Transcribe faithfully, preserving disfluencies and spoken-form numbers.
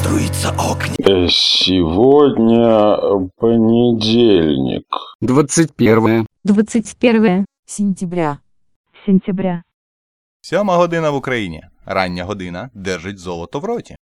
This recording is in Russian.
струится огнем. Э, Сегодня понедельник. двадцать первое. двадцать первое сентября. сентября. Сьома година в Україні. Рання година держить золото в роті.